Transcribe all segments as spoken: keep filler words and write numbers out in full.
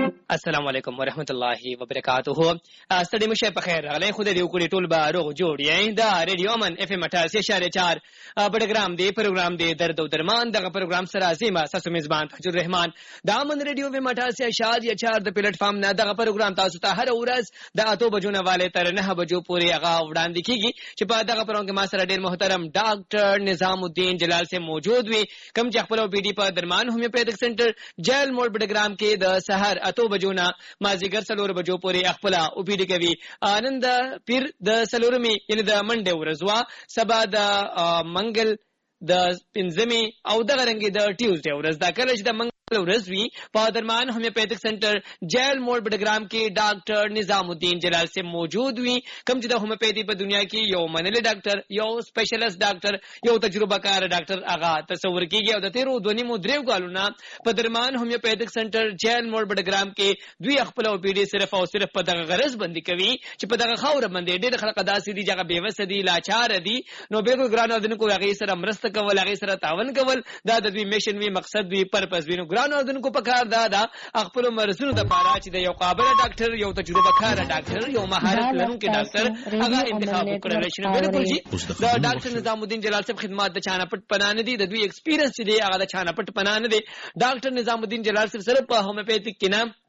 السلام علیکم ورحمت الله وبرکاته. ستړي مشه په خیر راغلی. خو دې وکړي ټول به روغ جوړ یې. دا ریډیو من اف ام اٹھاسی اشاریه چار بډګرام دی پروګرام دی درد او درمان. دغه پروګرام سره زیما ساسو میزبان حجر الرحمن. دا من ریډیو اف ام اٹھاسی اشاریه چار د پلیټ فارم نه دغه پروګرام تاسو ته هر ورځ د اته بجو نه والے تر نه بجو پورې هغه وړاندې کیږي چې په دغه پروګرام کې ما سره ډیر محترم ډاکټر نظام الدین جلال سے موجود وي، کوم چې خپل پی ډی په درمان هومیوپیتھک سنټر جیل موډ بډګرام کې د سحر اته بجو نه مازیګر سلور بجو پورې خپل او پی ډی کوي. آنند پیر د سلورمي یعنی د منډه ورځ وا سبا د منګل د پنځمي او د غرنګي د ټیوزډے ورځ دا کله چې د منګل ورځ وی په درمان هومیوپیتھک سنټر جیل موډ بډګرام کې ډاکټر نظام الدین جلال سے موجود وي، کوم چې د هومیوپیتھی په دنیا کې یو منل ډاکټر، یو سپیشلیست ډاکټر، یو تجربه کار ډاکټر هغه تصور کیږي. او د تیرو دونی مو دریو کالونه په درمان هومیوپیتھک سنټر جیل موډ بډګرام کې دوی خپل او پی ډی صرف او صرف په دغه غرض باندې کوي چې په دغه خاور باندې ډېر خلک داسې دي چې هغه بیوس دي، لاچار دي، نو به ګران دنکو هغه سره مرسته کول، هغه سره تعاون کول، دا د دوی میشن وی، مقصد وی، پرپس وی. نو ګران دنکو په کار دا دا خپل مرزونو د پاره چې د یو قابل ډاکټر، یو تجربه کار ډاکټر، یو مهارت لرونکي ډاکټر هغه انتخاب وکړل شي. بالکل جی دا ډاکټر نظام الدین جلال صاحب خدمات د چانه پټ پنان دي، د دوی ایکسپیرینس چې دی هغه د چانه پټ پنان دي. ډاکټر نظام الدین جلال صاحب سره په هومیوپیتھک کې نه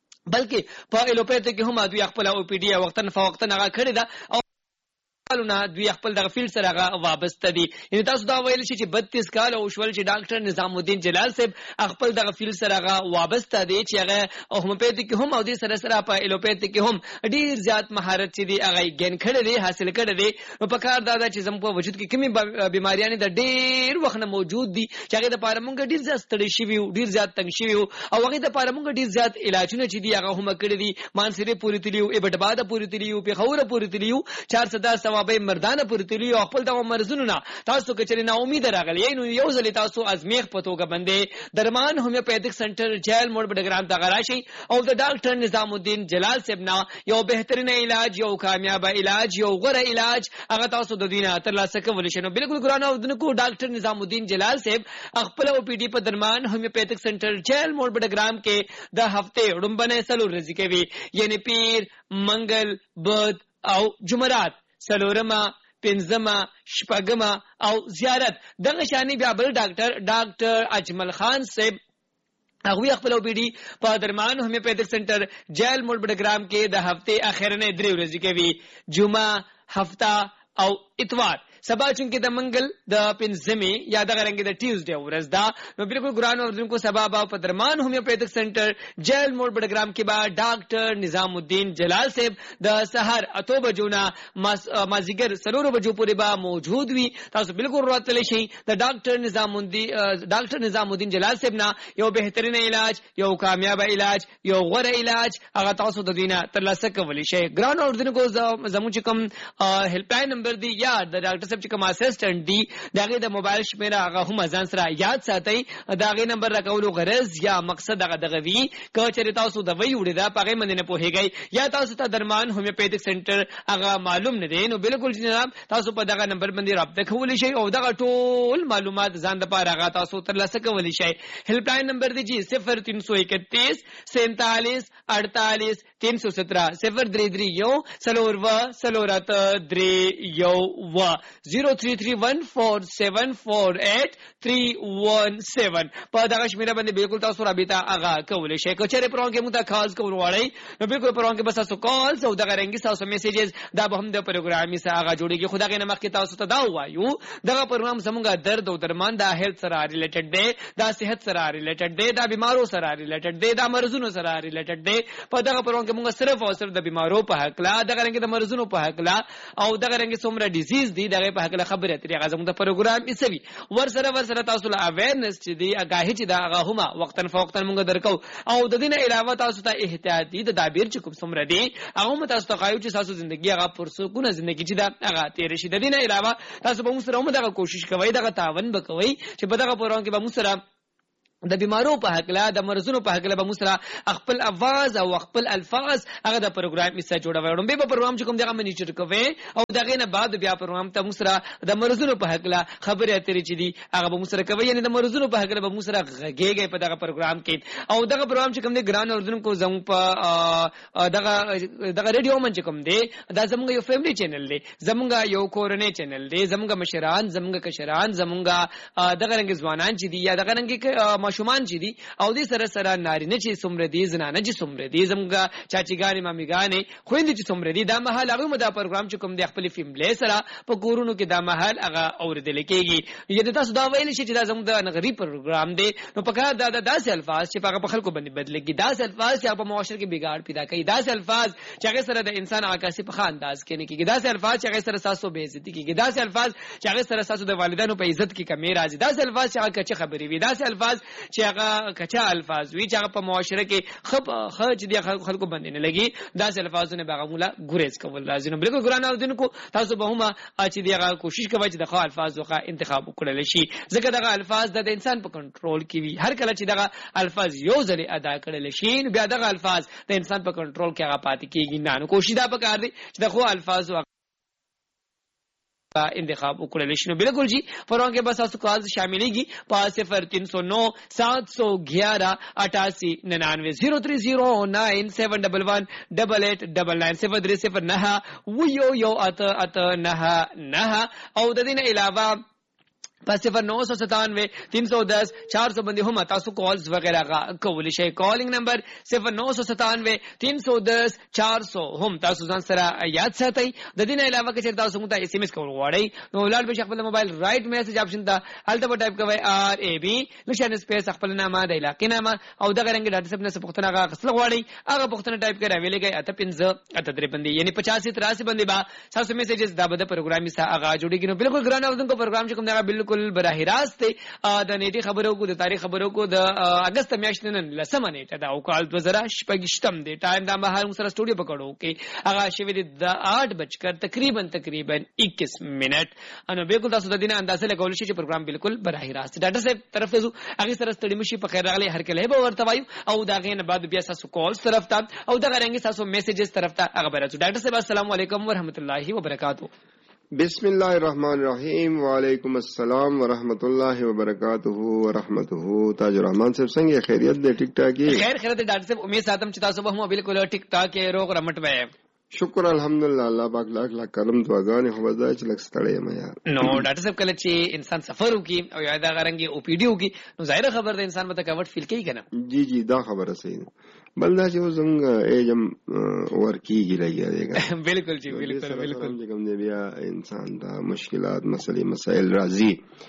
بلکې په ایلوپیتھک کې هم دوی خپل او پی ډی وختن فوقتن هغه کړی دا او کالونه دوی خپل دغه فیلډ سره هغه وابسته دي. یعنی تاسو دا ویل شي چې بتیس کال او شول چې ډاکټر نظام الدین جلال صاحب خپل دغه فیلډ سره هغه وابسته دي چې هغه هومیوپیتھک هم او دې سره سره په ایلوپیتھک هم ډیر زیات مهارت چې دی هغه ګین کړی دی، حاصل کړی دی. نو په کار دا چې زموږ په وجود کې کومې بیماریاں د ډیر وخت نه موجود دي چې هغه د پاره مونږ ډیر زیات ستړي شوي او ډیر زیات تنګ شوي او هغه د پاره مونږ ډیر زیات علاجونه چې دی هغه هم کړی دي. مانسره پوری تلیو، ایبټباده پوری تلیو، په خوره پوری تلیو، چار صدا ثوابه مردانه پورتلی او خپل د مرزونو نه تاسو کچري نا امید راغلی. نو یو ځل تاسو ازمیخ پتوګه باندې درمان هومیوپیتھک سنټر جیل موډ بډګرام ته غراشي او د ډاکټر نظام الدین جلال صاحب نه یو بهترین علاج، یو کامیاب علاج، یو غوره علاج هغه تاسو د دینه ترلاسه کول شي. نو بالکل ګران او دنکو ډاکټر نظام الدین جلال صاحب خپل او پی ډی په درمان هومیوپیتھک سنټر جیل موډ بډګرام کې د هفته وړاندې سلور ورځې کوي، یعنی پیر، منګل، بد او جمعرات، سلورما، پنځمه، شپږمه او زیارت. دغه شانی بیا بل ډاکټر ډاکټر اجمل خان صاحب هغه خپل او بي ډي په درمان هومیوپیتھک سنټر جیل موډ بډګرام کې د هفته اخرنه درې ورځې کوي، جمعه، هفته او اتوار. سبا چونکه د منګل د پنځمي یا د غرنګ د ټیوزډے ورځ دا. نو بالکل ګران اوردونکو سبا با په درمان هومیوپیتھک سنټر جیل موډ بډګرام کې با ډاکټر نظام الدین جلال صاحب د سحر اته بجو نه مازیګر سلور بجو پورې با موجود وي. تاسو بالکل راتلی شي د ډاکټر نظام الدین ډاکټر نظام الدین جلال صاحب نه یو بهترین علاج، یو کامیاب علاج، یو غوره علاج هغه تاسو د دینه ترلاسه کولی شئ. ګران اوردونکو زموږ چې کوم هیلپ لاین نمبر دی یا د ډاکټر چې کوم اسسټنټ دی دغه د موبایل شمیره هغه هم ځان سره یاد ساتي. دغه نمبر راکولو غرض یا مقصد هغه دغه وی که چېرې تاسو د وی وړي دا پغه باندې نه پوهیږئ یا تاسو ته درمان هومیوپیتھک سنټر هغه معلوم نه دی، نو بالکل جناب تاسو په دغه نمبر باندې رابطه کولی شئ او دغه ټول معلومات ځان د پاره هغه تاسو ترلاسه کولی شئ. هیلپ لاین نمبر دی جی صفر تین سو اکتیس سینتالیس اڑتالیس تین سو سترہ صفر درې درې یو سلور و سلورات درې یو و zero three three one four seven four eight three one seven. په دغه شمیره باندې بالکل تاسو رابطه هغه کولی شئ. که چېرې پروګرام کې مو ته کالز کول غواړئ نو بالکل پروګرام کې بس تاسو کالز او دغه رنګي تاسو میسیجز دا به هم د پروګرامي سره هغه جوړیږي. خو دغه نه مخکې تاسو ته دا وایو دغه پروګرام زموږه درد او درمان دا هیلث سره ریلیټډ دی، دا صحت سره ریلیټډ دی، دا بیمارو سره ریلیټډ دی، دا مرزونو سره ریلیټډ دی. په دغه پروګرام کې موږ صرف او صرف د بیمارو په حق لا دغه رنګي د مرزونو په حق لا او دغه رنګي څومره ډیزیز دی دغه په حق لا خبره ترې هغه زموږ د پروګرام ایسوي ور سره ور سره تاسو له اویرنس چې دی اگاهی چې دا هغه هم وختن فوقتن موږ درکو او د دې نه علاوه تاسو ته احتیاطي د تعبیر چې کوم څومره دی هغه هم تاسو ته خایو چې تاسو ژوندۍ هغه پرسکونه ژوندۍ چې دا هغه تیر شي. د دې نه علاوه تاسو به موږ سره هم دغه کوشش کوئ، دغه تعاون وکوي چې په دغه پروګرام کې به موږ سره د بیمارو په حقله د مرزونو په حقله به مسره خپل اواز او خپل الفاظ هغه د پروګرام ایسه جوړوي ډومبه په پروګرام چې کوم دغه منیچر کوي او دغه نه بعد بیا پروګرام ته مسره د مرزونو په حقله خبرې اترې چې دي هغه به مسره کوي یعنی د مرزونو په حقله به مسره غږیږي په دغه پروګرام کې او دغه پروګرام چې کوم دی ګران اردوونکو زمو په دغه دغه ریډیو من چې کوم دی دا زموږ یو فیملی چینل دی زموږ یو کورنۍ چینل دی زموږ مشران زموږ کشران زموږ دغه رنګ ځوانان چې دي یا دغه رنګ شومان چې دي او دې سره سره نارینه چې څومره دي زنانه چې څومره دي زموږ چاچیګانې ماميګانې خويندې چې څومره دي دا مهال هغه مدا پروګرام چې کوم د خپل فیملی سره په کورونو کې دا مهال هغه اوریدل کېږي یده تاسو دا ویل شي چې دا زموږ د نغري پروګرام دی نو په کار دا داسې الفاظ چې په خلکو باندې بدلېږي داسې الفاظ چې په معاشره کې بګاړ پیدا کوي داسې الفاظ چې هغه سره د انسان عکاسي په انداز کې نه کېږي داسې الفاظ چې هغه سره تاسو به عزت کېږي داسې الفاظ چې هغه سره تاسو د والدانو په عزت کې کمی راځي داسې الفاظ چې هغه کچ خبري وي داسې الفاظ چې هغه کچا الفاظ وی چې په معاشره کې خپ خرج دي خلکو باندې نه لګي داسې الفاظونه به مولا ګریز کول لازم نه بلکې ګران اردوونکو تاسو به هم چې دغه کوشش کوي چې دغه الفاظ وخا انتخاب وکړل شي ځکه دغه الفاظ د انسان په کنټرول کې وي هر کله چې دغه الفاظ یو ځل ادا کړل شي بیا دغه الفاظ د انسان په کنټرول کې هغه پاتې کیږي نه نو کوشش دا پکار دي چې دغه الفاظ انتخاب وکړل شي نو بالکل جی پرون کې بس تاسو کال شاملېږي په صفر تین سو نو سات سو گیارہ اٹھاسی ننانوے زیرو تھری زیرو نائن سیون ڈبل ون ڈبل ایٹ ڈبل نائن صفر درې صفر نه و یو یو ات ات نه نه او د دې نه علاوه پس صفر نو سو ستانوے تین سو دس چار سو بندی هم تاسو کالز وغیرہ کولی شي کالینگ نمبر صفر نو سو ستانوے تین سو دس چار سو هم تاسو ځان سره یاد ساتئ د دې نه علاوه چې تاسو موږ ته اس ام اس کول غواړئ نو ولر به خپل موبایل رائټ میسج اپشن ته الته په ټایپ کوئ ار ای بی نشان سپیس خپل نامه د علاقې نامه او دغه رنګ ډاټا سپ نه پښتنه هغه غسل غواړئ هغه پښتنه ټایپ کړئ ویلګي اته پنځه اته درې بندي یعنی پچاسی تراسی بندي با تاسو میسجز دا به د پروګرامي سره هغه جوړیږي نو بالکل ګران اوردونکو پروګرام چې کوم دا بالکل براه راست د نیټه خبرو کو د تاریخ خبرو کو د اگست میاشتې نن لسمه نیټه دا او کال دو هزار شپږشتم دی ټایم دا مهال سره سټوډیو پکړو کې هغه شوی د آٹھ بجکر تقریبا تقریبا اکیس منټ انو بالکل تاسو د دینه اندازه لګول شي چې پروګرام بالکل براه راست ډاټا سیب طرف ته هغه سره ستړي مشي په خیر راغلي هر کله به ورته وایو او دا غین بعد بیا تاسو کالز طرف ته او دا غرنګي تاسو میسجز طرف ته هغه براتو ډاټا سیب السلام علیکم ورحمت الله وبرکاتہ بسم اللہ الرحمن الرحیم وعلیکم السلام ورحمۃ اللہ وبرکاتہ ورحمتہ تاج الرحمان صاحب څنګه خیریت دې ټیک ټاک یې خیر خیریت دې ډاکټر صاحب امید ساتم چې تاسو به هم بالکل ټیک ټاک یې روغ رمټ وې شکر الحمدلله الله پاک لاک لاک کرم دعاګانې خو وځي چې لک ستړی یم یار نو ډاکټر صاحب کله چې انسان سفر وکي او یا دا غرنګي او پی ډی وکي نو ظاهر خبر ده انسان به تکاوت فیل کوي کنه جی جی دا خبره صحیح ده بل دا چې زموږ ایجم ورکیږي لګي بالکل جی بالکل بالکل کوم دی بیا انسان دا مشکلات مسلې مسائل راځي